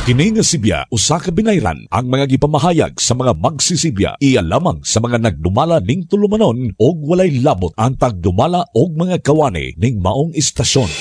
Kini nga Sibya usa ka binayran ang mga gipamahayag sa mga magsisibya iya lamang sa mga nagdumala ning tulumanon og walay labot ang tagdumala og mga kawani ning maong istasyon.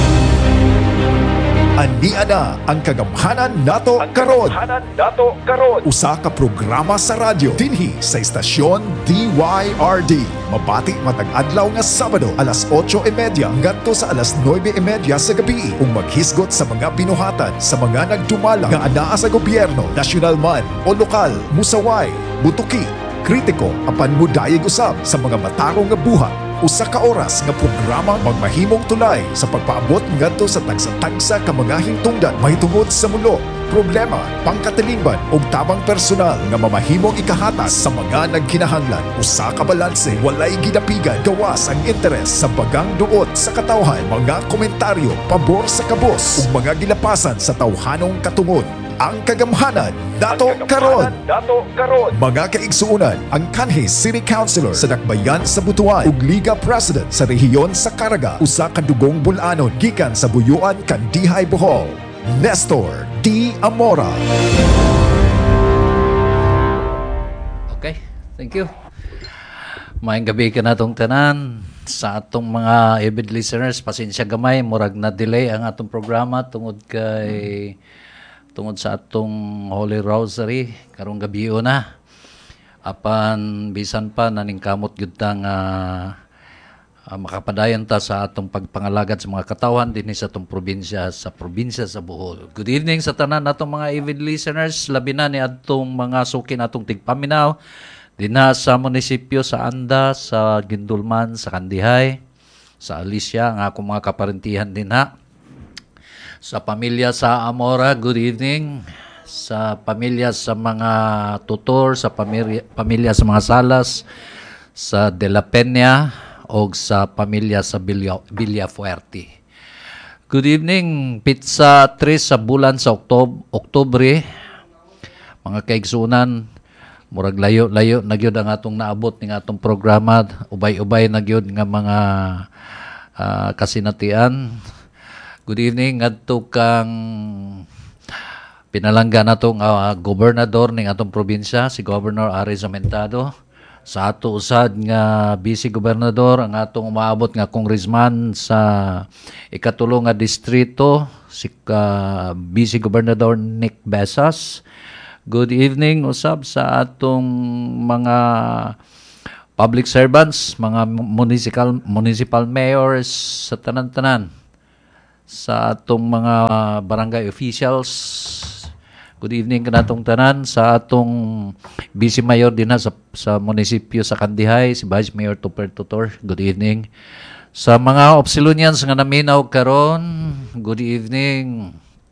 Ania na ang kagamhanan nato karon. Usa ka programa sa radyo dinhi sa istasyon DYRD. Mabati matag adlaw nga Sabado alas 8:30 ngadto sa alas 9:30 sa gabi ug maghisgot sa mga binuhatan sa mga nagdumala nga anaa sa gobyerno, nasyonal man o lokal, musaway, butuki, kritiko apan mudayeg usab sa mga matarong nga buhat. Usa ka oras nga programa magmahimong tulay sa pagpaabot ngadto sa tagsa-tagsa ka mga hintungdan mahitungod sa mulo, problema, pangkatilingban ug tabang personal nga mamahimong ikahatas sa mga nagkinahanglan. Usa ka balanse, walay gidapigan, gawas ang interes sa bagang duot sa katawhan, mga komentaryo pabor sa kabos ug mga gilapasan sa tawhanong katungod. Ang kagamhanan dato karon. Mga kaigsuunan, ang kanhi City Councilor sa Dakbayan sa Butuan ug Liga President sa rehiyon sa Caraga, usa ka dugong bulanon gikan sa Buyuan, Kandihay, Bohol, Nestor D. Amora. Okay, thank you. Maayong gabi ka natong tanan. Sa atong mga avid listeners, pasensya gamay, murag na delay ang atong programa tungod sa atong Holy Rosary karong gabi na. Apan bisan pa naningkamot gyud ta nga makapadayon ta sa atong pagpangalagad sa mga katawhan dinhi sa atong probinsya sa Bohol. Good evening sa tanan natong mga avid listeners, labi na ni atong mga suki natong tigpaminaw dinha sa munisipyo sa Anda, sa Gindulman, sa Kandihay, sa Alicia, ang akong mga kaparentihan dinha. Sa pamilya sa Amora, good evening. Sa pamilya sa mga tutor, sa pamilya sa mga Salas, sa De La Peña, o sa pamilya sa Villafuerte. Good evening. Pizza 3 sa bulan sa Oktubre. Mga kaigsunan, murag layo-layo nagyod ang atong naabot ng atong programa. Ubay-ubay nagyod nga mga kasinatian. Good evening adto kang pinalangga natong gobernador ning atong probinsya, si Governor Ari Zamentado. Sa ato usad nga vice gobernador ang atong umaabot nga congressman sa ikatulo nga distrito, si vice gobernador Nick Besas. Good evening usab sa atong mga public servants, mga municipal mayors sa tanan-tanan, sa atong mga barangay officials. Good evening kanatong tanan, sa atong vice mayor din sa munisipyo sa Kandihay, si Vice Mayor Tuper Tutor. Good evening. Sa mga Opsilonians nga naminaw karon, good evening.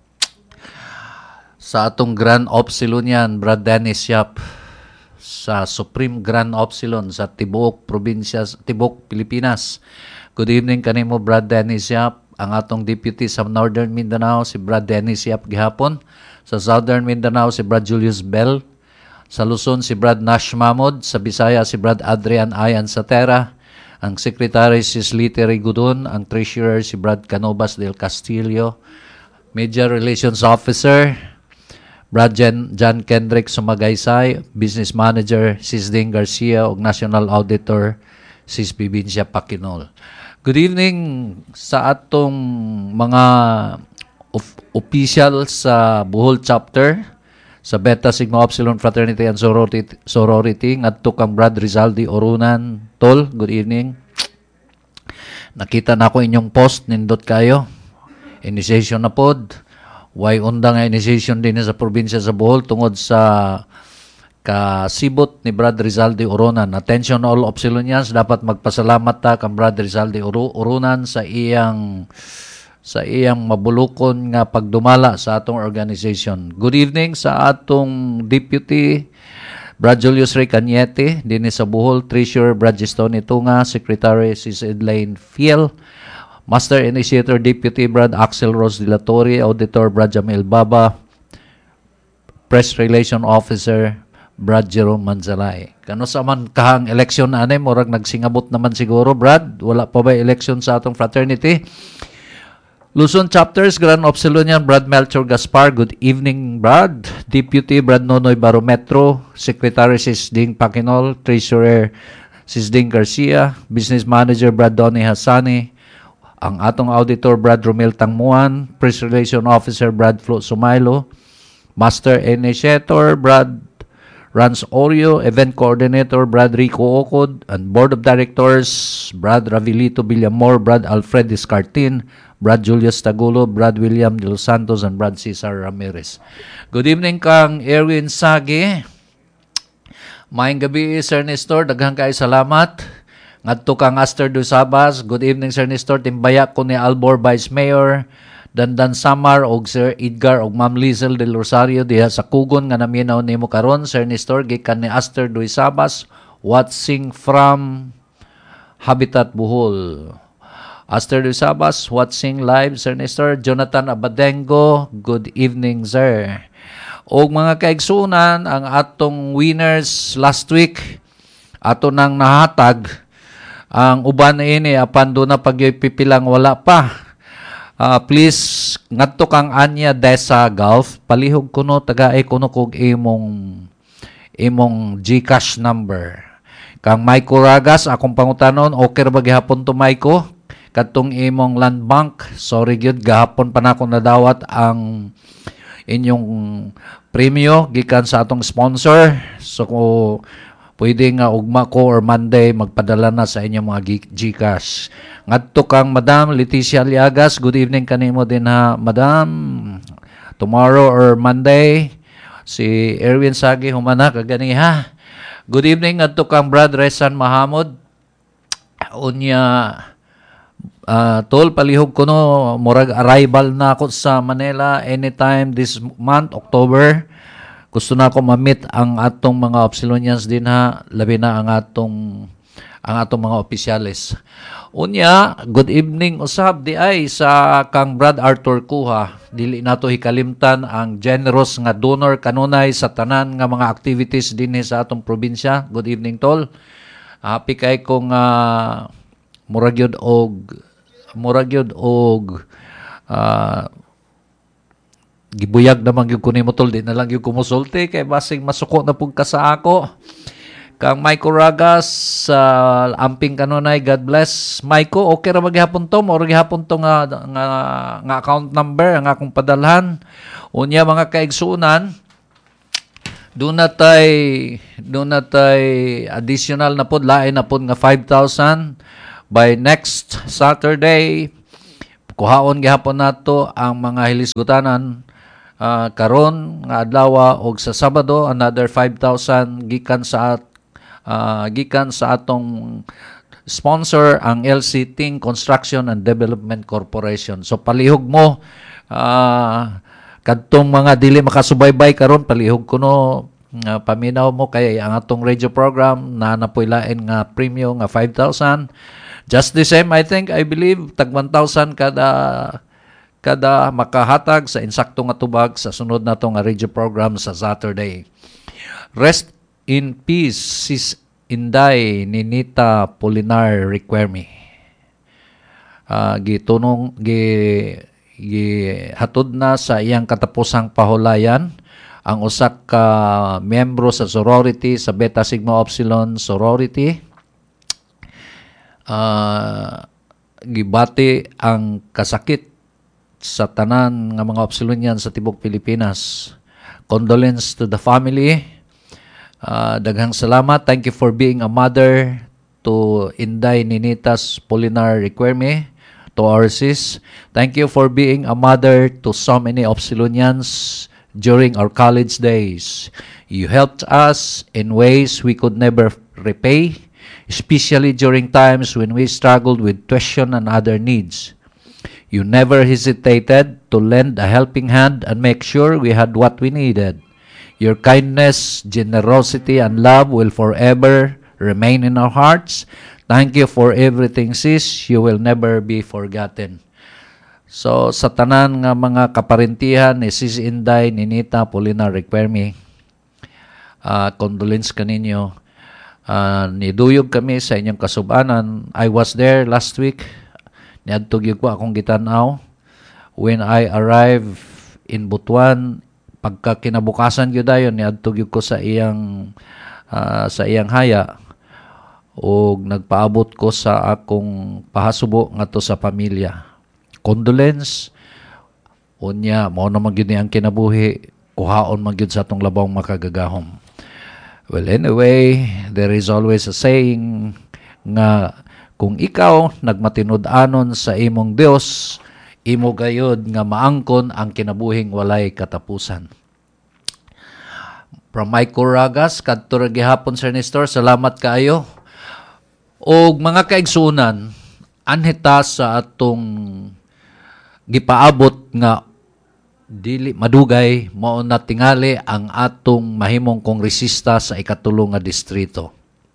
Sa atong Grand Opsilonian, Brad Dennis Yap, sa Supreme Grand Opsilon sa Tibuok Probinsya, Tibuok, Pilipinas. Good evening kanimo Brad Dennis Yap. Ang atong deputy sa Northern Mindanao, si Brad Dennis Yap gihapon. Sa Southern Mindanao, si Brad Julius Bell. Sa Luzon, si Brad Nash Mahmud. Sa Bisaya, si Brad Adrian Ayan Satera. Ang Secretary, si Slite Rigudon. Ang Treasurer, si Brad Canovas del Castillo. Media Relations Officer, Brad John Kendrick Sumagaysay. Business Manager, Sis Ding Garcia. O National Auditor, Sis Bibincia Pakinol. Good evening sa atong mga official sa Bohol Chapter, sa Beta Sigma Upsilon Fraternity and Sorority, ngadto kang Brad Rizaldi Orunan. Tol, good evening. Nakita na ko inyong post, nindot kayo. Initiation na pod. Way unda nga initiation din sa probinsya sa Bohol tungod sa kasibot ni Brad Rizaldi Urunan. Attention all Opsilonians, dapat magpasalamat ta kang Brad Rizaldi Urunan sa iyang mabulukon nga pagdumala sa atong organization. Good evening sa atong deputy Brad Julius Ray Cañete dinhi sa Bohol, Treasurer Brad Gistoni Tunga, Secretary Sis Edlaine Fiel, Master Initiator Deputy Brad Axel Rose de la Torre, Auditor Brad Jamil Baba, Press Relation Officer Brad Jerome Manzalay. Kano sa man kahang election na murag nagsingabot naman siguro, Brad. Wala pa ba election sa atong fraternity? Luzon Chapters, Grand Opsilonian, Brad Melchor Gaspar. Good evening, Brad. Deputy Brad Nonoy Barometro. Secretary Sisding Pakinol. Treasurer Sisding Garcia. Business Manager Brad Donny Hassani. Ang atong auditor Brad Romel Tangmuan. Press Relation Officer Brad Flo Sumailo. Master Initiator Brad Rans Oreo. Event Coordinator Brad Rico Ocod. And Board of Directors Brad Ravilito Villamor. Brad Alfred Descartin. Brad Julius Tagulo, Brad William de los Santos, and Brad Cesar Ramirez. Good evening kang Erwin Sagi. Maayong gabi, Sir Nestor. Daghang kayo salamat. Ngadto kang Aster Dusabas. Good evening, Sir Nestor. Timbayak ko ni Albor Vice Mayor, Dandan Samar, og Sir Edgar, og Ma'am Lizel del Rosario, diha sa Kugon nga naminaw nimo karon, Sir Nestor, gikan ni Aster Dusabas, watching from Habitat Bohol. Aster Dusabas, watching live, Sir Nestor. Jonathan Abadengo, good evening, sir. O mga kaigsunan, ang atong winners last week, ato nang nahatag, ang uban na ini, apan doon na pagyoy pipilang wala pa. Please, ngadto kang Anya Desa Gulf, palihog kuno, taga-ay kuno kog imong GCash number. Kang Maiko Ragas, akong pangutanon, okay ba gihapon to Maiko? Katong imong land bank, sorry gyud gahapon pa nako nadawat ang inyong premyo gikan sa atong sponsor. So pwede nga ugma ko or Monday magpadala na sa inyong mga GCash. Ngadto kang Madam Leticia Liagas, good evening kanimo din ha, Madam. Tomorrow or Monday si Erwin Sagi humana kagani ha. Good evening ngadto kang Brad Resan Mahamud. Unya tol, palihog ko no, murag arrival na ako sa Manila anytime this month, October. Gusto na ako ma-meet ang atong mga Opsilonians din ha, labi na ang atong mga opisyales. Unya, good evening usab di ay sa kang Brad Arthur Kuha. Dili nato hikalimtan ang generous nga donor kanunay sa tanan nga mga activities din sa atong probinsya. Good evening tol. Happy kay kong muragyod og gibuyag naman yung kunin mo tol, di na lang yung kumusulti kay basing masuko na pug ka sa ako. Kang Maiko Ragas, amping kanunay, God bless. Maiko, okay ra maghapon to, mo gihapon to nga account number ang akong padalhan. Unya mga kaigsunan, doon na tay additional na pod, lain na pod nga 5,000 by next Saturday. Kuhaon gihapon nato ang mga hilisgutanan karon nga adlaw og sa Sabado another 5,000 gikan sa atong sponsor ang LC Ting Construction and Development Corporation. So palihog mo kadtong mga dili makasubaybay karon, palihog kuno paminaw mo kay ang atong radio program na napoy lain nga premium nga 5,000. Just the same, I believe, tag 1,000 kada makahatag sa insakto nga tubag sa sunod na nga radio program sa Saturday. Rest in peace, Sis Inday Ninita Polinar Requerme. Gihatod na sa iyang katapusang pahulayan ang usak ka miyembro sa sorority sa Beta Sigma Upsilon sorority. Gibati ang kasakit sa tanan nga mga Opsilonian sa tibok Pilipinas. Condolence to the family. Daghang salamat. Thank you for being a mother to Inday Ninitas Polinar Requerme, to our sis. Thank you for being a mother to so many Opsilonians during our college days. You helped us in ways we could never repay, especially during times when we struggled with tuition and other needs. You never hesitated to lend a helping hand and make sure we had what we needed. Your kindness, generosity, and love will forever remain in our hearts. Thank you for everything, sis. You will never be forgotten. So, sa tanan nga mga kaparintihan ni Sis Inday Ninita Polinar Requerme, condolence kaninyo. Niduyog kami sa inyong kasubanan. I was there last week. Niadtog ko akong gitanaw. when I arrived in Butuan, pagka kinabukasan gyud dayon niadto gyud ko sa iyang haya ug nagpaabot ko sa akong pahasubo ngadto sa pamilya. Condolence unya mao na man gyud ni ang kinabuhi, kuhaon man gyud sa atong labawng makagagahom. Well, anyway, there is always a saying nga kung ikaw nagmatinud-anon sa imong Dios, imo gayud nga maangkon ang kinabuhing walay katapusan. From Mike Ragas, kadto ra gihapon Sir Nestor, salamat kaayo. Og mga kaigsunan, anhita sa atong gipaabot nga dili madugay mao na tingali ang atong mahimong kongresista sa ikatulo nga distrito.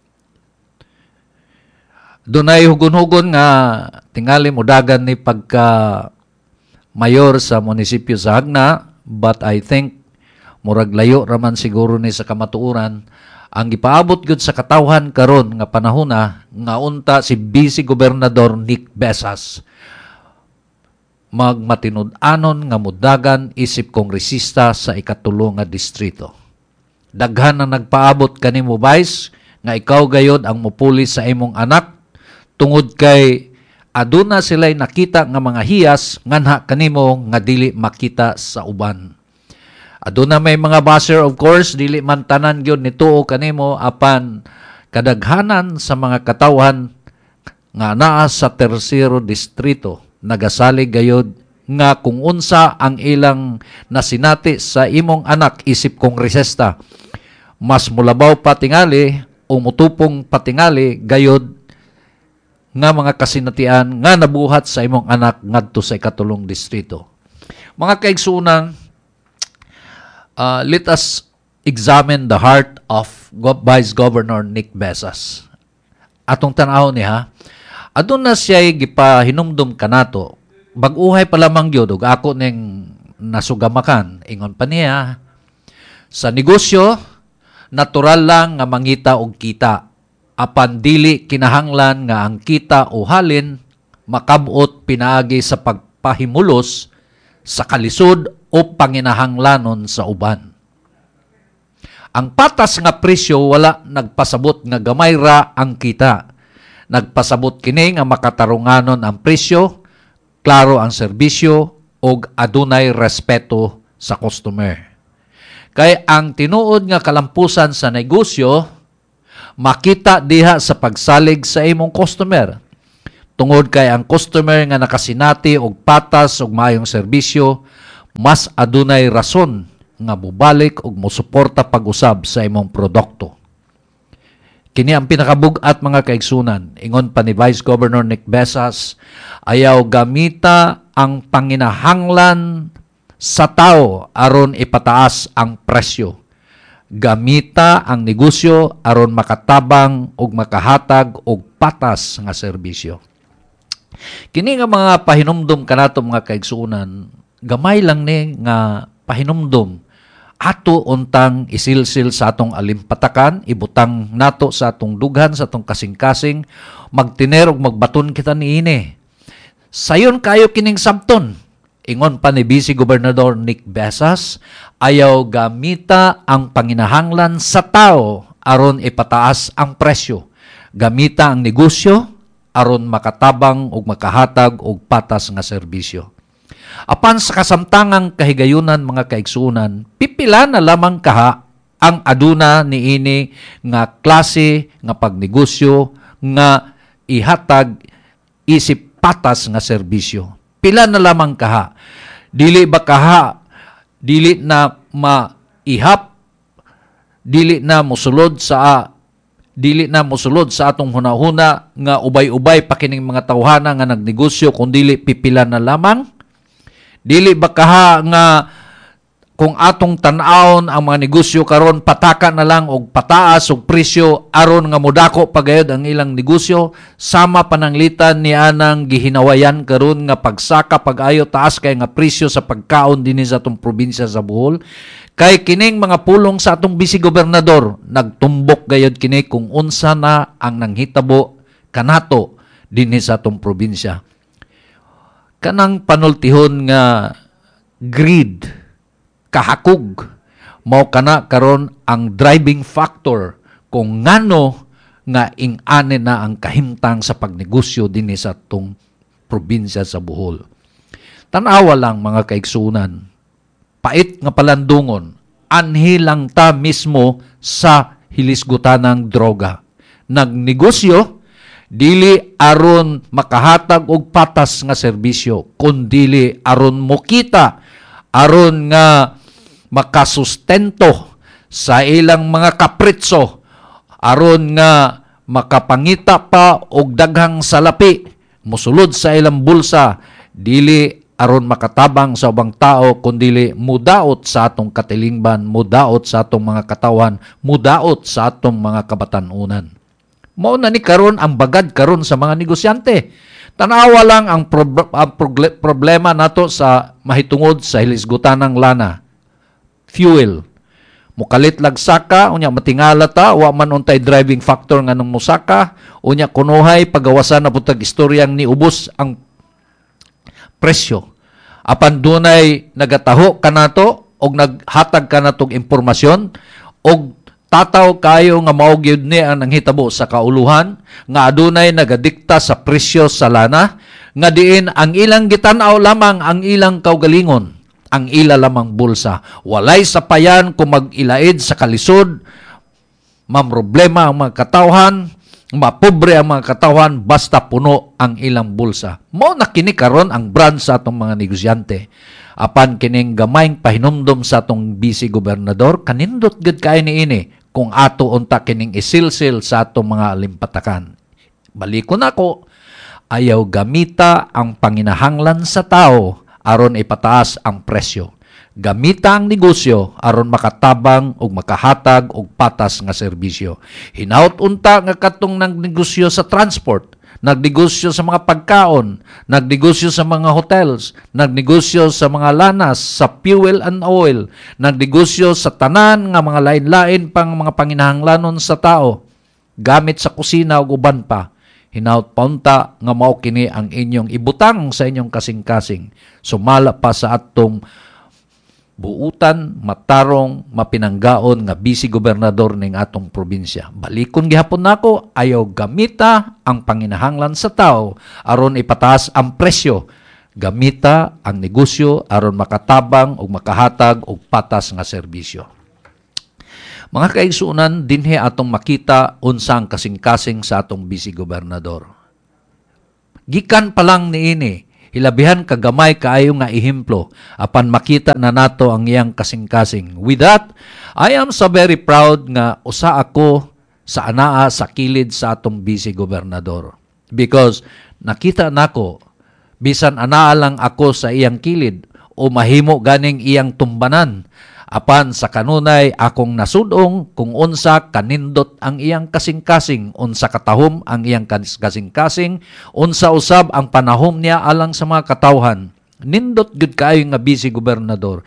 Dunay hugon-hugon nga tingali modagan ni pagka mayor sa munisipyo sa Hagna, but I think murag layo raman siguro ni sa kamatuoran ang gipaabot gyud sa katawhan karon nga panahona nga unta si Vice Gobernador Nick Besas magmatinud-anon nga mudagan isip kongresista sa ikatulo nga distrito. Daghan na nagpaabot kanimo Vice nga ikaw gayod ang mupuli sa imong anak tungod kay aduna sila'y nakita nga mga hiyas nganha kanimo nga dili makita sa uban. Aduna may mga baser of course dili man tanan gyud nituo kanimo apan kadaghanan sa mga katawhan nga naa sa tersero distrito nagasalig gayod nga kung unsa ang ilang nasinati sa imong anak isip kongresista mas mulabaw patingali o mutupong patingali gayod nga mga kasinatian nga nabuhat sa imong anak ngadto sa ikatulong distrito. Mga kaigsunan, let us examine the heart of Vice Governor Nick Besas. Atong tan-aw niya, aduna siya'y gipahinumdum kanato, bag-uhay pa lamang gyud ug ako ning nasugamakan, ingon pa niya, sa negosyo, natural lang nga mangita og kita, apan dili kinahanglan nga ang kita o halin makabot pinaagi sa pagpahimulos sa kalisod o panginahanglanon sa uban. Ang patas nga presyo wala nagpasabot nga gamay ra ang kita. Nagpasabot kini nga makatarunganon ang presyo, klaro ang serbisyo, og adunay respeto sa customer. Kay ang tinuod nga kalampusan sa negosyo, makita diha sa pagsalig sa imong customer. Tungod kay ang customer nga nakasinati og patas og maayong serbisyo, mas adunay rason nga mubalik og mosuporta pag-usab sa imong produkto. Kini ang pinakabug-at mga kaigsunan. Ingon pa ni Vice Governor Nick Besas, ayaw gamita ang panginahanglan sa tao aron ipataas ang presyo. Gamita ang negosyo aron makatabang og makahatag og patas nga serbisyo. Kini nga mga pahinumdom kanato mga kaigsunan, gamay lang ni nga pahinumdom ato untang isilsil sa atong alimpatakan, ibutang nato sa atong dughan, sa atong kasing-kasing, magtiner og magbaton kita niini. Sayon kayo kining sabton. Ingon pa ni Vice Gobernador Nick Besas, ayaw gamita ang panginahanglan sa tao aron ipataas ang presyo. Gamita ang negosyo aron makatabang og makahatag og patas nga serbisyo. Apan sa kasamtangang kahigayunan mga kaigsunan, pipila na lamang kaha ang aduna niini nga klase nga pagnegosyo nga ihatag isip patas nga serbisyo. Pila na lamang kaha. Dili ba kaha, dili na maihap, dili na mosulod sa atong hunahuna nga ubay-ubay pa kining mga tawhana nga nagnegosyo kung dili pipila na lamang. Dili ba kaha nga kung atong tan-awon ang mga negosyo karon pataka na lang og pataas og presyo aron nga modako pagayod ang ilang negosyo sama pananglitan ni anang gihinawayan karon nga pagsaka pag-ayo taas kay nga presyo sa pagkaon dinhi sa atong probinsya sa Bohol. Kay kining mga pulong sa atong Vice Gobernador nagtumbok gayud kini kung unsa na ang nanghitabo kanato dinhi sa atong probinsya. kanang panultihon nga greed, kahakog, mao kana karon ang driving factor kung ngano nga ing-ane na ang kahimtang sa pagnegosyo dinhi sa atong probinsya sa Bohol. Tanawa lang mga kaigsunan, pait nga palandungon, anhi lang ta mismo sa hilisgutanang droga. Nagnegosyo, dili aron makahatag og patas nga serbisyo, kundili aron mokita, aron nga makasustento sa ilang mga kapritso, aron nga makapangita pa og daghang salapi, musulod sa ilang bulsa, dili aron makatabang sa ubang tao, kundili mudaot sa atong katilingban, mudaot sa atong mga katawan, mudaot sa atong mga kabatanunan. Mao na ni karon ang bagad karon sa mga negosyante. Tanawa lang ang problema nato sa mahitungod sa hilisgutanang lana. Fuel. Mukalit lag saka, unya matingala ta, wa man untay driving factor nga nung musaka, unya kunuhay pagawasan na putag istoryang niubos ang presyo. Apan dunay nagataho kanato og naghatag kanatong impormasyon og tataw kayo nga mao gyud ni ang nanghitabo sa kauluhan nga adunay nagadikta sa presyo sa lana nga diin ang ilang gitan-aw lamang ang ilang kaugalingon, ang ila lamang bulsa. Walay sapayan kung mag-ilaid sa kalisod, mamroblema ang mga katawhan, mapobre ang mga katawan basta puno ang ilang bulsa. Mao na kini karon ang brand sa atong mga negosyante. Apan kining gamayng pahinumdom sa atong vice gobernador, kanindot gud kay niini kung ato unta kining isilsil sa atong mga limpatakan. Balikon ako, ayaw gamita ang panginahanglan sa tao aron ipataas ang presyo. Gamita ang negosyo aron makatabang og makahatag og patas nga serbisyo. Hinaut unta nga katong nagnegosyo sa transport, nagnegosyo sa mga pagkaon, nagnegosyo sa mga hotels, nagnegosyo sa mga lanas, sa fuel and oil, nagnegosyo sa tanan nga mga lain-lain pang mga panginahanglanon sa tao, gamit sa kusina ug uban pa. Hinaut pa unta nga mao kini ang inyong ibutang sa inyong kasing-kasing. Sumala pa sa atong buutan, matarong, mapinanggaon nga vice-gobernador ning atong probinsya. Balikon gihapon nako, ayaw gamita ang panginahanglan sa tao aron ipataas ang presyo. Gamita ang negosyo aron makatabang ug makahatag og patas nga serbisyo. Mga kaigsuunan, dinhi atong makita unsa ang kasing-kasing sa atong vice-gobernador. Gikan pa lang niini, hilabihan kagamay kaayo nga ehemplo apan makita na nato ang iyang kasing-kasing. With that, I am so very proud nga usa ako sa anaa sa kilid sa atong vice-gobernador. Because nakita nako, bisan anaa lang ako sa iyang kilid o mahimo ganing iyang tumbanan, apan sa kanunay akong nasudong kung unsa kanindot ang iyang kasing-kasing, unsa katahom ang iyang kasing-kasing, unsa usab ang panahom niya alang sa mga katawhan. Nindot gud kaayo nga vice-gobernador.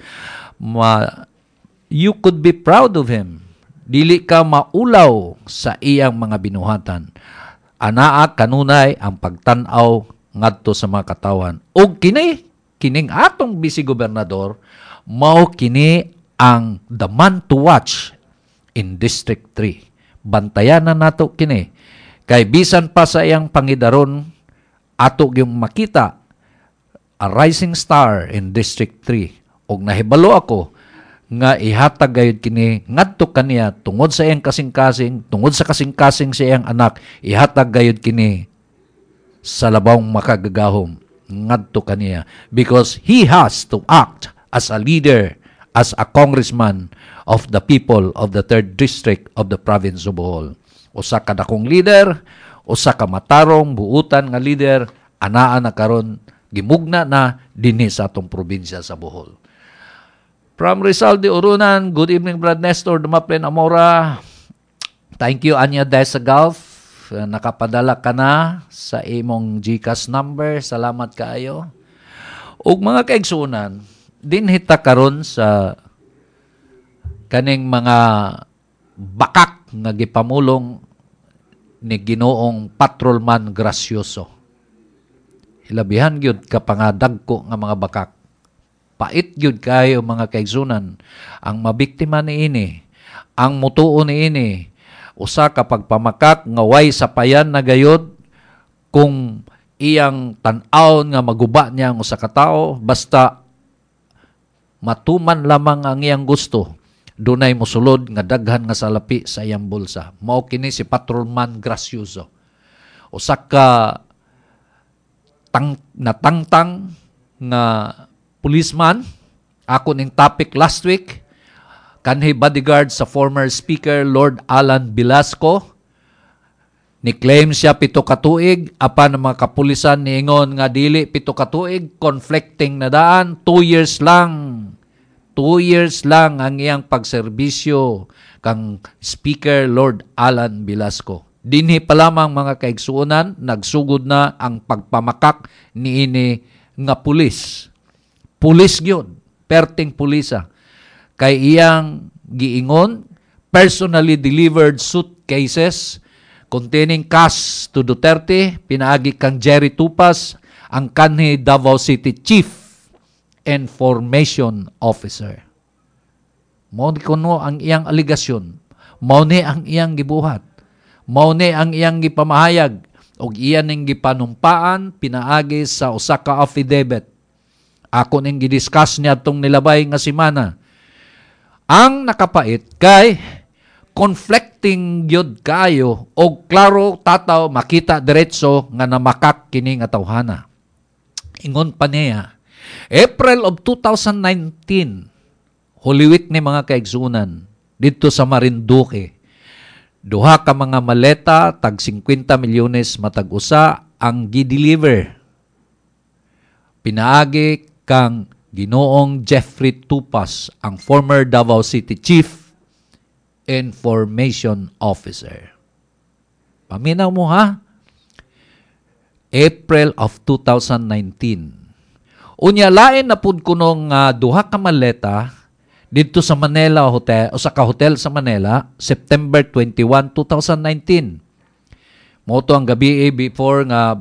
You could be proud of him. Dili ka maulaw sa iyang mga binuhatan. Anaa kanunay ang pagtan-aw ngadto sa mga katawhan. Og kining atong vice-gobernador mao kini ang the man to watch in District 3. Bantayanan nato kini. Kay bisan pa sa iyang pangidaron, ato yung makita a rising star in District 3. Og nahibalo ako nga ihatag gayud kini ngadto kaniya tungod sa iyang kasing-kasing, tungod sa kasing-kasing sa iyang anak, ihatag gayud kini sa labawng makagagahom ngadto kaniya. Because he has to act as a leader, as a congressman of the people of the 3rd District of the province of Bohol. Usa ka dakong leader, usa ka matarong, buutan nga leader, anaa na karon gimugna na dinhi sa atong probinsya sa Bohol. From Rizal de Urunan, good evening Brad Nestor, Dumaplen Amora. Thank you Anya Desagalf, nakapadala ka na sa imong GCash number. Salamat kaayo. Ug mga kaigsunan, dinhita karon sa kaning mga bakak nga gipamulong ni Ginoong Patrolman Gracioso. Ilabihan gyud kapangadagko nga mga bakak. Pait gyud kayo mga kaigsunan. Ang mabiktima niini, ang mutuo niini, usa ka pagpamakak nga way sapayan na gayod kung iyang tan-aw nga maguba niya ang usa ka tawo basta matuman lamang ang iyang gusto. Dunay mosulod nga daghan nga salapi sa iyang bulsa. Mao kini si Patrolman Gracioso. Usa ka natangtang nga policeman. Ako ning topic last week, kanhi bodyguard sa former Speaker Lord Alan Velasco. Ni-claim siya 7 ka tuig, apan ang mga kapulisan niingon nga dili 7 ka tuig, conflicting na daan, 2 years lang. 2 years lang ang iyang pagserbisyo kang Speaker Lord Alan Velasco. Dinhi pa lamang mga kaigsuonan, nagsugod na ang pagpamakak niini nga pulis. Pulis gyud, perting pulisa. Kay iyang giingon, personally delivered suitcases containing cash to Duterte, pinaagi kang Jerry Tupas, ang kanhi Davao City Chief Information Officer. Mao ni kuno ang iyang aligasyon. Mao ni ang iyang gibuhat. Mao ni ang iyang gipamahayag ug iyan ning gipanumpaan pinaagi sa usa ka affidavit. Ako ning gidiscuss niya tong nilabay nga semana. Ang nakapait kay conflicting gyud kayo og klaro tataw makita diretso nga namakak kini nga tawhana. Ingon pa niya, April of 2019, Holy Week ni mga kaigsunan, dito sa Marinduque. Duha ka mga maleta, tag 50 milyones matag usa ang gideliver. Pinaagi kang Ginoong Jeffrey Tupas, ang former Davao City Chief Information Officer. Paminaw mo ha? April of 2019. Unya lain na pud kuno nga duha ka maleta dito sa Manila Hotel o sa ka hotel sa Manila, September 21, 2019. Moto ang gabi before nga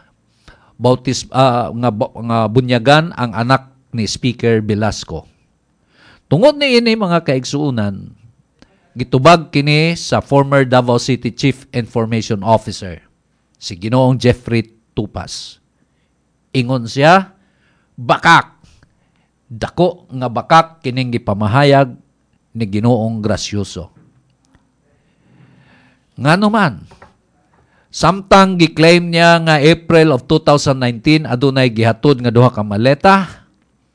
nga bunyagan ang anak ni Speaker Velasco. Tungod ni ini mga kaigsuunan, gitubag kini sa former Davao City Chief Information Officer, si Ginoong Jeffrey Tupas. Ingon siya, bakak. Dako nga bakak kining gipamahayag ni Ginoong Gracioso. Ngano man, samtang gi-claim niya nga April of 2019 adunay gihatod nga duha ka maleta,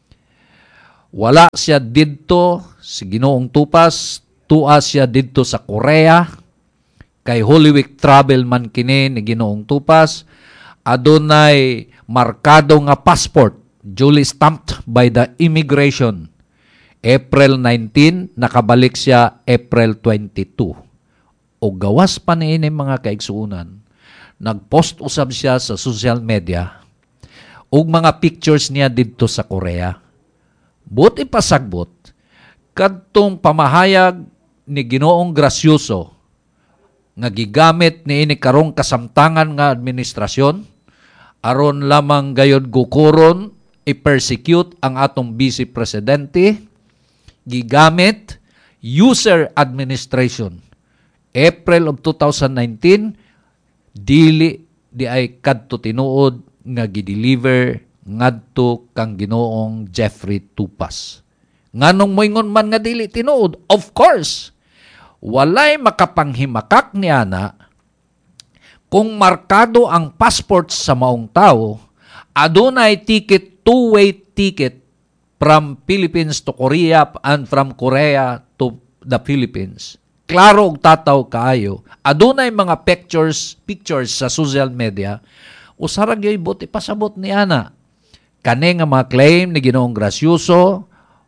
wala siya didto si Ginoong Tupas, tua siya didto sa Korea, kay Holy Week travel man kini ni Ginoong Tupas, adunay markado nga passport, duly stamped by the immigration. April 19, nakabalik siya April 22. O gawas pa niini mga kaigsuunan, nagpost usab siya sa social media ug mga pictures niya didto sa Korea. Buti pasagbot, kadtong pamahayag ni Ginoong Gracioso nga gigamit niini karong kasamtangan nga administrasyon aron lamang gayod gukuron i-persecute ang atong vice presidente, gigamit user administration. April of 2019, dili di ay kadto tinuod nga gideliver ngadto kang Ginoong Jeffrey Tupas. Nganong moingon man nga dili tinuod? Of course, walay makapanghimakak niya na kung markado ang passport sa maong tao, adunay ticket, two-way ticket from Philippines to Korea and from Korea to the Philippines. Klaro og tataw kaayo. Adunay mga pictures sa social media. Usara gyud buti pasabot ni ana. Kani nga mga claim ni Ginoong Gracioso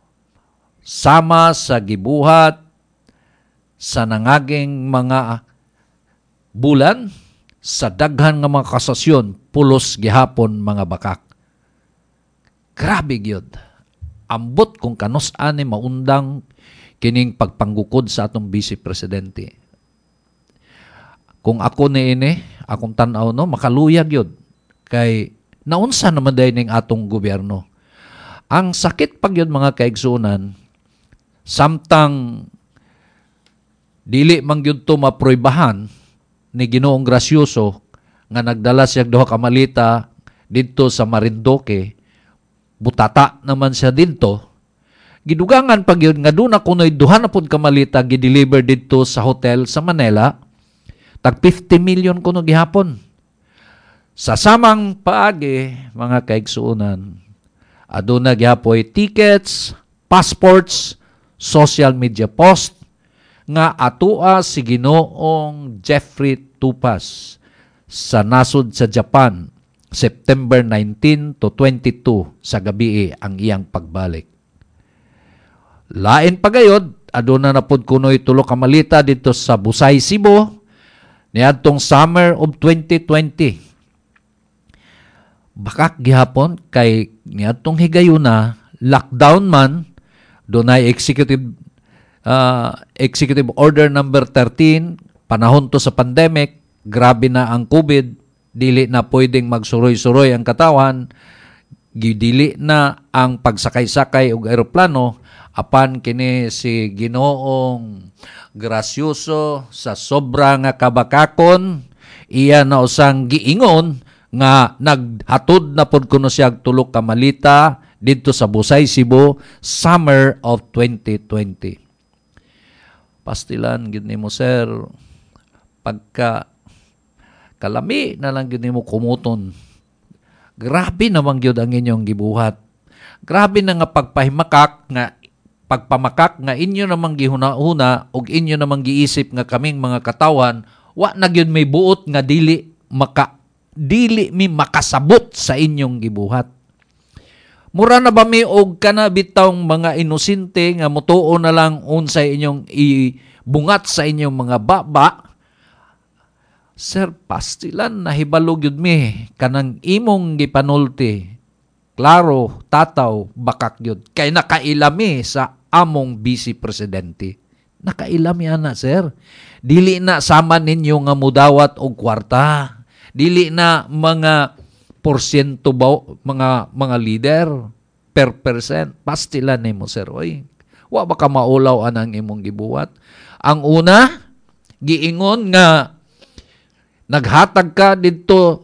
sama sa gibuhat sa nangaging mga bulan sa daghan nga mga kasasyon pulos gihapon mga bakak. Grabe gyud. Ambot kung kanus-an ni maundang kining pagpanggukod sa atong vice presidente. Kung ako niini, akong tan-aw no, makaluyag yun. Kay Naunsa naman dahil ning atong gobyerno. Ang sakit pag yun mga kaigsunan, samtang dili man gyud to maproybahan ni Ginoong Gracioso nga nagdala siya duha ka malita didto sa Marinduque, butata naman siya didto. Gidugangan pag yun nga doon kunoy duha na pud ka malita gideliver didto sa hotel sa Manila. Tag 50 million kuno gihapon. Sa samang paagi, mga kaigsuunan, aduna gihapoy tickets, passports, social media post, nga atua si Ginoong Jeffrey Tupas sa nasod sa Japan, September 19 to 22 sa gabi ang iyang pagbalik. Lain pagayod, aduna na pud kunoy tulo ka malita dito sa Busay, Cebu, niadtong summer of 2020. Bakak gihapon kay niadtong higayuna, lockdown man, dunay executive order number 13, panahon to sa pandemic, grabe na ang COVID, dili na pwedeng magsuroy-suroy ang katawan, gidili na ang pagsakay-sakay og eroplano, apan kini si Ginoong Gracioso sa sobra nga kabakakon, iya na usang giingon nga naghatod na pod kuno siya tulo ka malita didto sa Busay, Cebu, summer of 2020. Pastilan gid nimo sir, pagka kalami na lang gid nimo kumuton. Grabe naman gyud ang inyong gibuhat. Grabe na nga pagpamakak nga inyo namang gihuna-huna ug inyo namang giisip nga kaming mga katawan, wa na gyud may buot nga dili mi makasabot sa inyong gibuhat. Mura na ba mi og kana bitawng mga inosente nga mutuo na lang unsay inyong ibungat sa inyong mga baba? Sir, pastilan nahibalo gyud mi kanang imong gipanulti. Klaro, tataw, bakak gyud kay nakailami sa among vice presidente. Nakailami ana sir. Dili na sama ninyo nga mudawat og kwarta. Dili na mga porsyento ba mga leader per percent. Pastilan nimo sir. Oy, wa ba ka maulaw anang imong gibuhat? Ang una, giingon nga naghatag ka dito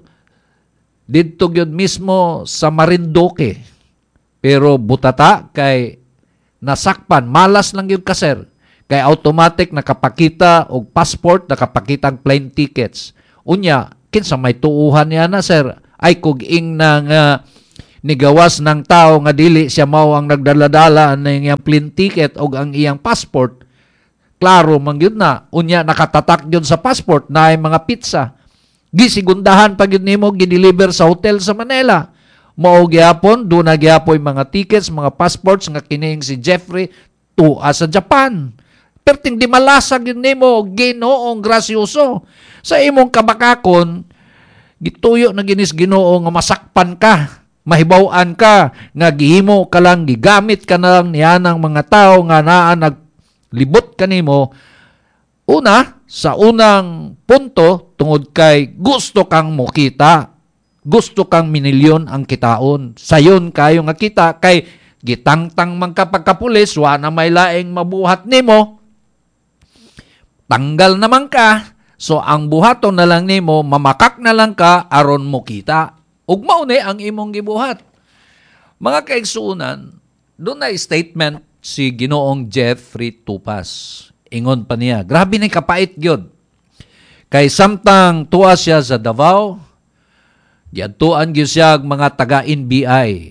gyud mismo sa Marinduque. Pero butata kay nasakpan, malas lang gyud ka sir. Kay automatic nakapakita og passport, nakapakita ang plane tickets. Unya, kinsa may tuuhan niya na sir, ay kuging na nga nigawas ng tao nga dili siya mao ang nagdaladala ng iyang plane ticket o ang iyang passport. Klaro man gyud na. Unya, nakatatak gyud sa passport na ay mga pizza. Gisigundahan pag yun nimo gideliver sa hotel sa Manila. Mao gyapon, doon na gyapoy mga tickets, mga passports nga kining si Jeffrey tua sa Japan. Perting di malasag yun nimo Ginoong Gracioso. Sa imong kabakakon, gituyo na ginis Ginoo nga masakpan ka, mahibaw-an ka, nga gihimo ka lang, gigamit ka na lang niya ng mga tao nga naa naglibot ka nimo. Una, sa unang punto, tungod kay gusto kang mukita, gusto kang minilyon ang kitaon. Sayon kayo nga kita, kay gitangtang man ka pagkapulis, wa na may laing mabuhat nimo. Tanggal naman ka, so ang buhaton na lang nimo, mamakak na lang ka, aron mo kita. Ug mauni ang imong gibuhat. Mga kaigsuunan, doon na statement si Ginoong Jeffrey Tupas. Ingon pa niya, grabe na kapait gyud. Kay samtang tuwa siya sa Davao, diadtuan gyud siya mga taga-NBI.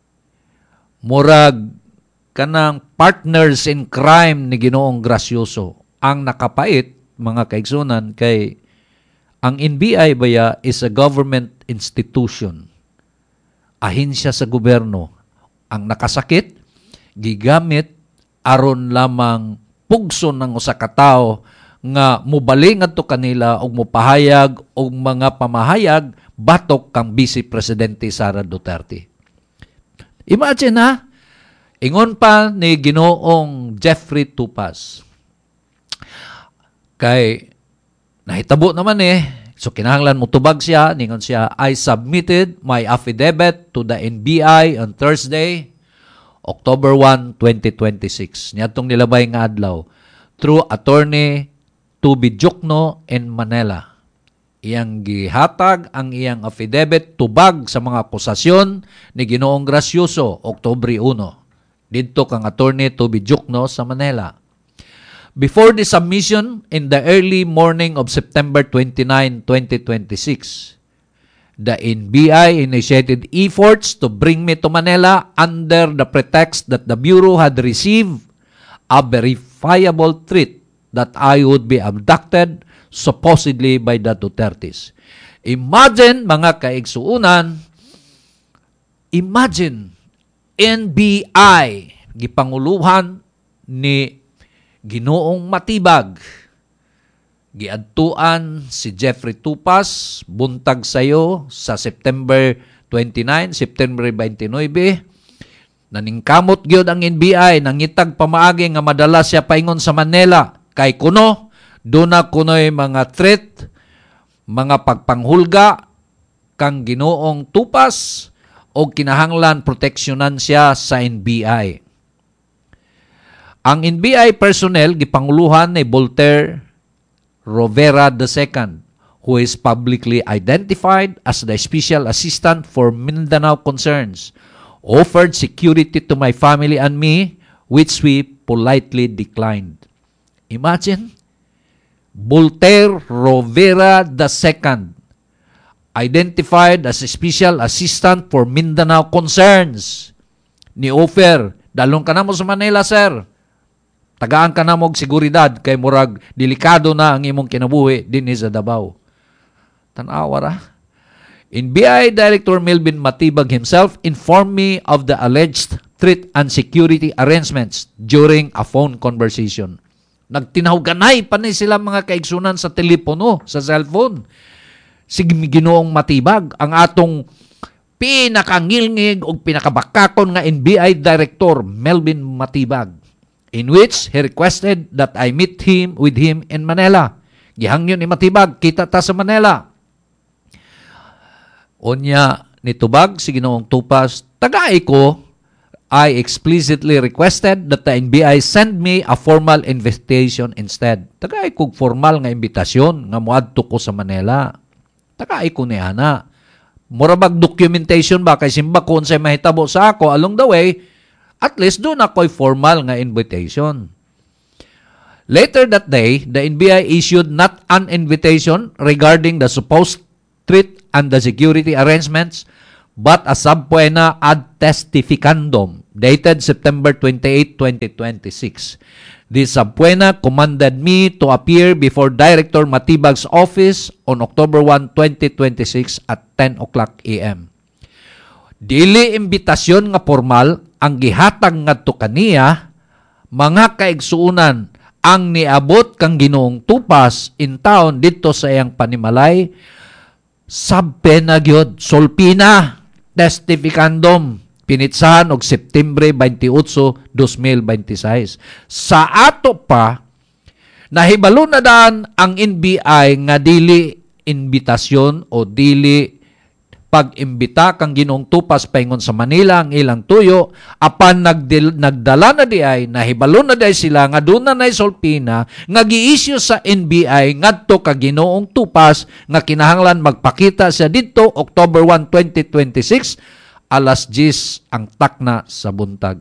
Murag kanang partners in crime ni Ginoong Gracioso. Ang nakapait, mga kaigsunan, kay ang NBI baya is a government institution. Ahinsya sa gobyerno. Ang nakasakit, gigamit aron lamang pugso ng usa ka tawo nga mubaling adto kanila og mupahayag og mga pamahayag batok kang Vice Presidente Sara Duterte. Imagine ha, ingon pa ni Ginoong Jeffrey Tupas. Kay nahitabo naman So kinahanglan mo tubag siya, ningon siya, I submitted my affidavit to the NBI on Thursday, October 1, 2026. Niyatong nilabay nga adlaw through attorney Tubi Jukno in Manila. Iyang gihatag ang iyang affidavit tubag sa mga akusasyon ni Ginoong Gracioso, Oktubre 1. Dito kang attorney Tubi Jukno sa Manila. Before the submission in the early morning of September 29, 2026, the NBI initiated efforts to bring me to Manila under the pretext that the Bureau had received a verifiable threat that I would be abducted supposedly by the Dutertes. Imagine, mga kaigsuunan, imagine, NBI, gipanguluhan ni Ginoong Matibag, giadtuan si Jeffrey Tupas, buntag sayo sa September 29, September 29, naningkamot gyud ang NBI, nangitag pamaagi nga madala siya paingon sa Manila, kay kuno, duna kuno'y mga threat, mga pagpanghulga, kang Ginoong Tupas, o kinahanglan proteksyonan siya sa NBI. Ang NBI personnel gipanguluhan ni Voltaire Rovera II, who is publicly identified as the Special Assistant for Mindanao Concerns, offered security to my family and me, which we politely declined. Imagine, Voltaire Rovera II, identified as a Special Assistant for Mindanao Concerns, ni offer, dalong ka na mo sa Manila, sir. Tagaan ka na mong seguridad kay murag delikado na ang imong kinabuhi din sa Davao. Tanawa ra. NBI Director Melvin Matibag himself informed me of the alleged threat and security arrangements during a phone conversation. Nagtinawganay pa ni sila mga kaigsunan sa telepono, sa cellphone. Si Ginoong Matibag, ang atong pinakangilngig o pinakabakakon nga NBI Director Melvin Matibag, in which he requested that I meet with him in Manila. Gihangyon ni Matibag, kita ta sa Manila. Unya ni Tubag, si Ginoong Tupas, tagaay ko, I explicitly requested that the NBI send me a formal invitation instead. Tagaay ko formal nga imbitasyon nga muadto ko sa Manila. Tagaay ko ni ana. Murabag documentation ba kay simba kung say mahitabo sa ako along the way, at least doon ako'y formal nga invitation. Later that day, the NBI issued not an invitation regarding the supposed threat and the security arrangements, but a subpoena ad testificandum dated September 28, 2026. This subpoena commanded me to appear before Director Matibag's office on October 1, 2026 at 10 o'clock a.m. Dili imbitasyon nga formal ang gihatag ngadto kaniya, mga kaigsuunan, ang niabot kang Ginoong Tupas in town dito sa iyang panimalay, sabpena gyud, sulpina, testificandum, pinitsahan og September 28, 2026. Sa ato pa, nahibalo na daan ang NBI nga dili imbitasyon o dili pag-imbita kang Ginoong Tupas paingon sa Manila ang ilang tuyo, apan nagdala na di ay, nahibalo na di ay sila, nga doon na sulpina, nga gi-issue sa NBI, ngadto ka Ginoong Tupas, nga kinahanglan magpakita siya dito, October 1, 2026, alas 10 ang takna sa buntag.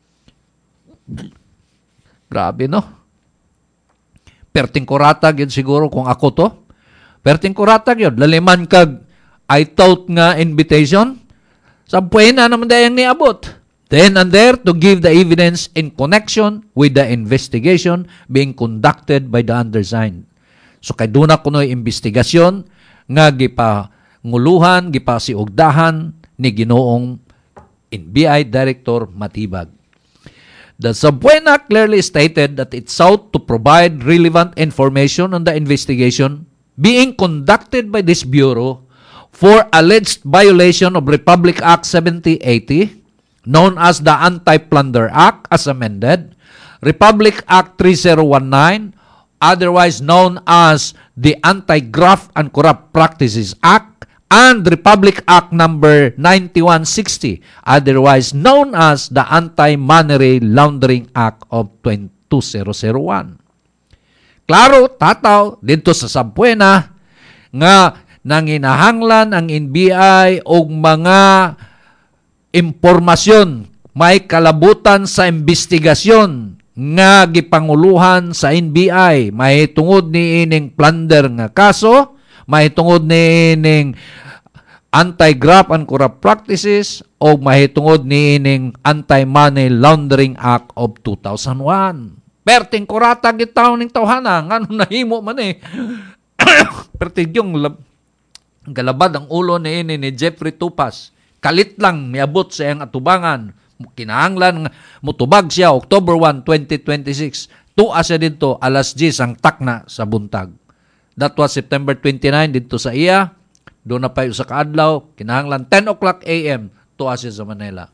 Grabe, no? Perting kuratag yun siguro kung ako to. Perting kuratag yun. Laliman kag I thought nga invitation, sa puwena naman dayang niabot. Then and there to give the evidence in connection with the investigation being conducted by the undersigned. So kay duna kuno investigasyon nga gipanguluhan, gipasiugdahan ni Ginoong NBI Director Matibag. The subpoena clearly stated that it sought to provide relevant information on the investigation being conducted by this bureau for alleged violation of Republic Act 7080, known as the Anti-Plunder Act as amended, Republic Act 3019, otherwise known as the Anti-Graft and Corrupt Practices Act, and Republic Act number 9160, otherwise known as the Anti-Money Laundering Act of 2001. Klaro, tataw, dito sa Sampuena, nga nanginahanglan ang NBI og mga impormasyon, may kalabutan sa investigasyon nga gipanguluhan sa NBI, may tungod ni ining plunder nga kaso, may tungod ni ining Anti-Graft and Corrupt Practices o may tungod ni ining Anti-Money Laundering Act of 2001. Perting kurata gitaw ning tawhana, ngano nahimo man eh. Perting yung galabad ang ulo ni ini ni Jeffrey Tupas. Kalit lang miabot sa iyang atubangan. Kinahanglan mutubag siya October 1, 2026. Tuwa siya dito alas 10 ang takna sa buntag. That was September 29 dito sa iya. Doon na pa yung sa kaadlaw. Kinahanglan 10 o'clock a.m. Tuwa siya sa Manila.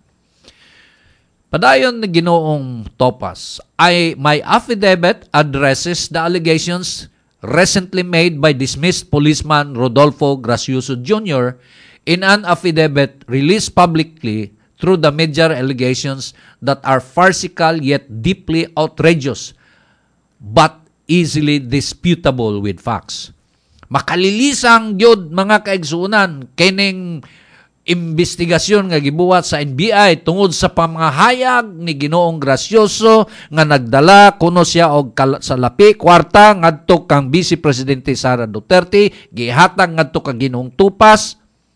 Padayon ni Ginoong Topas, my affidavit addresses the allegations recently made by dismissed policeman Rodolfo Gracioso Jr. in an affidavit released publicly through the major allegations that are farcical yet deeply outrageous but easily disputable with facts. Makalilisang gyud mga kaigsuunan kining investigasyon nga gibuhat sa NBI tungod sa pamahayag ni Ginoong Gracioso nga nagdala kuno siya og sa lapi kwarta ngadto kang Vice Presidente Sara Duterte, gihatag ngadto kang Ginoong Tupas.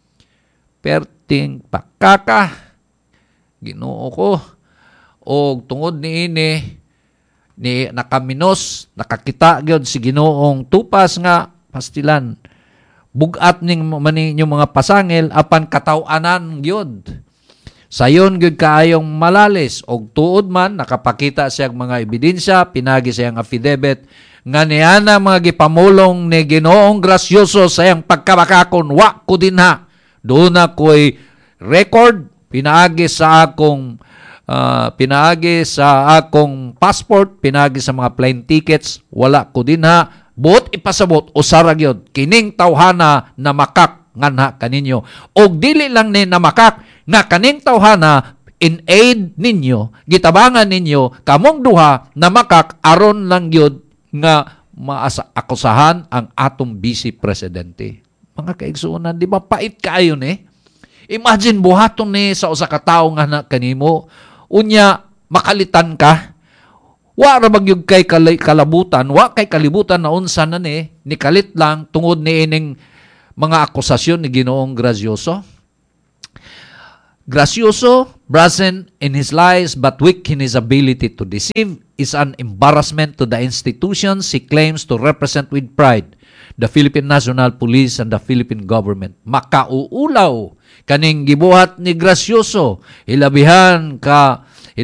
Perting pakaka Ginoo ko og tungod niini ni nakaminos nakakita gyud si Ginoong Tupas nga pastilan bugat ning maninyo mga pasangil apan kataw-anan gyud. Sayon gyud kaayong malalis og tuod man nakapakita siya mga ebidensya, pinagi siyang affidavit nga niana mga gipamulong ni Ginoong Gracioso sa iyang pagkabakakon wa ko dinha. Doon na ko'y record pinaagi sa akong passport, pinagi sa mga plane tickets, wala ko dinha. Buot ipasabot usara gyud kining tawhana na makak nganha kaninyo. Og dili lang ni namakak nga kaning tawhana in aid ninyo, gitabangan ninyo kamong duha na makak aron lang gyud nga maakusahan ang atong Vice Presidente. Mga kaigsuonan, di ba pait kaayo ni? Imagine buhaton ni sa usa ka tawo nga na kanimo unya makalitan ka. Wa ra bagyug kay kalabutan, wa kay kalibutan na unsa na ni kalit lang tungod ni ining mga akusasyon ni Ginoong Gracioso. Gracioso, brazen in his lies but weak in his ability to deceive, is an embarrassment to the institutions he claims to represent with pride, the Philippine National Police and the Philippine government. Makauulaw kaning gibuhat ni Gracioso, hilabihan ka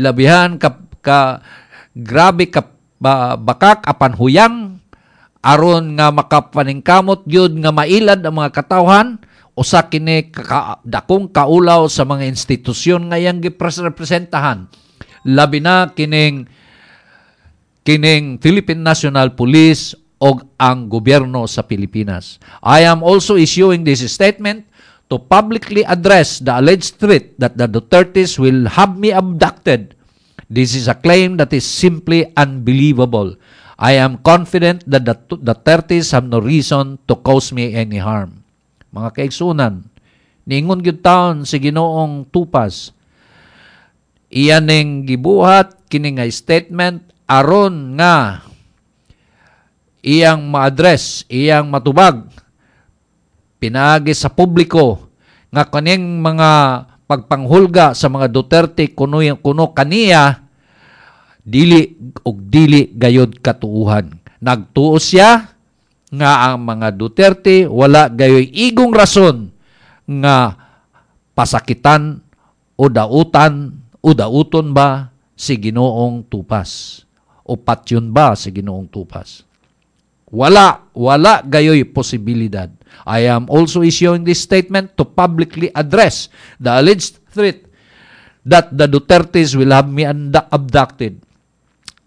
grabe ka bakak apan huyang aron nga makapaningkamot gyud nga mailad ang mga katawhan usa kini dakong kaulaw sa mga institusyon nga yang girepresentahan, labi na kining Philippine National Police og ang gobyerno sa Pilipinas. I am also issuing this statement to publicly address the alleged threat that the Dutertes will have me abducted. This is a claim that is simply unbelievable. I am confident that the Dutertes have no reason to cause me any harm. Mga kaigsunan, niingon gyud taon si Ginoong Tupas. Iyan ning gibuhat kini nga statement aron nga iyang ma-address, iyang matubag pinaagi sa publiko nga kaning mga pagpanghulga sa mga Duterte kuno kaniya dili gayod katuuhan. Nagtuo siya nga ang mga Duterte wala gayoy igong rason nga pasakitan o dauton ba si Ginoong Tupas o patyon ba si Ginoong Tupas. Wala gayoy posibilidad. I am also issuing this statement to publicly address the alleged threat that the Dutertes will have me abducted.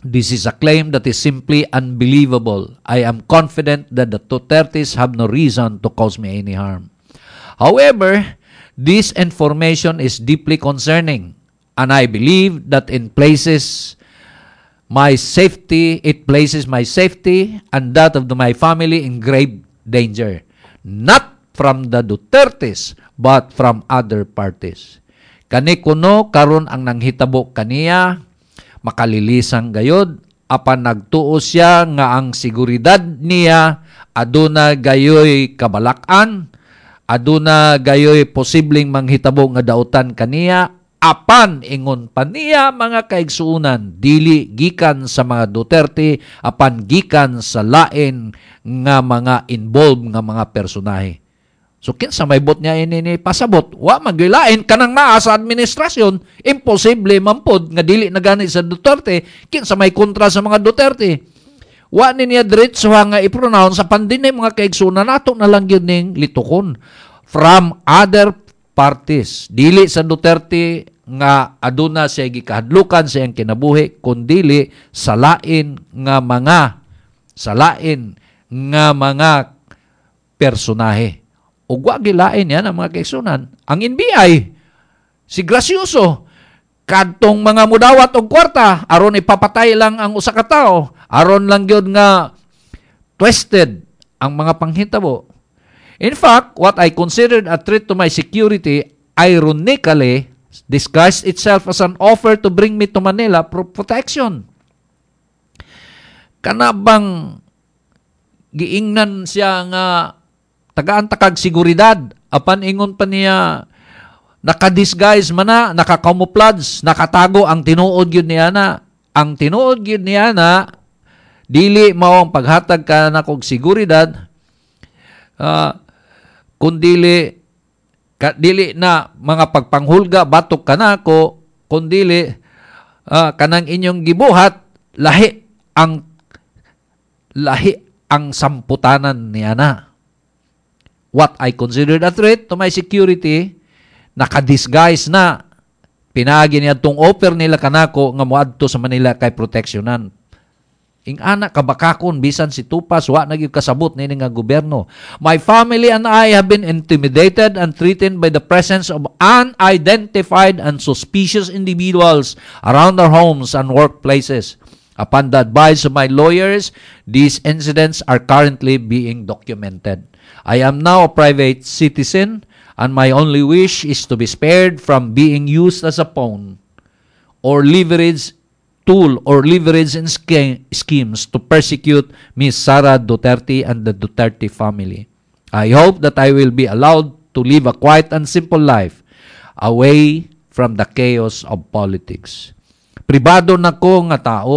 This is a claim that is simply unbelievable. I am confident that the Dutertes have no reason to cause me any harm. However, this information is deeply concerning, and I believe that it places my safety and that of my family in grave danger, not from the Dutertes, but from other parties. Kani kuno karon ang nanghitabo kaniya, makalilisang gayod, apan nagtuo siya nga ang seguridad niya aduna gayoy kabalakan, aduna gayoy posibleng manghitabo nga dautan kaniya, apan ingon pa niya mga kaigsuunan, dili gikan sa mga Duterte, apan gikan sa lain nga mga involved nga mga personahe. So, kinsa may bot niya ini pasabot, wa magilain kanang naa sa administrasyon, imposible mampod nga dili na gani sa Duterte, kinsa may kontra sa mga Duterte. Wa ni niya diretso nga i-pronounce sa pandinay mga kaigsunan, nato na lang yun ning litukon from other parties. Dili sa Duterte nga aduna siya gikahadlukan sa iyang kinabuhi, kundili sa lain nga mga personahe. O wag gilain yan ang mga kaigsunan. Ang NBI, si Gracioso, kadtong mga mudawat og kwarta, aron ipapatay lang ang usa ka tawo, aron lang gyud nga twisted ang mga panghitabo. In fact, what I considered a threat to my security ironically disguised itself as an offer to bring me to Manila for protection. Kanabang giingnan siya nga tagaan takag seguridad, apan ingon pa niya nakadisguise man na, nakakamuflage, nakatago ang tinuod yun niya na. Ang tinuod yun niya na dili mao ang paghatag ka na kog seguridad, kundili dili na mga pagpanghulga batok kanako, kundili kanang inyong gibuhat lahi ang samputanan niya na. What I considered a threat to my security, nakadisguise na. Pinaagi niya itong offer nila kanako nga moadto sa Manila kay proteksyonan. Ing anak kabakakon, bisan si Tupas, wa nagyud kasabot nini nga gobyerno. My family and I have been intimidated and threatened by the presence of unidentified and suspicious individuals around our homes and workplaces. Upon the advice of my lawyers, these incidents are currently being documented. I am now a private citizen, and my only wish is to be spared from being used as a pawn or leverage tool or leverage in schemes to persecute Ms. Sara Duterte and the Duterte family. I hope that I will be allowed to live a quiet and simple life away from the chaos of politics. Pribado na ko nga tao,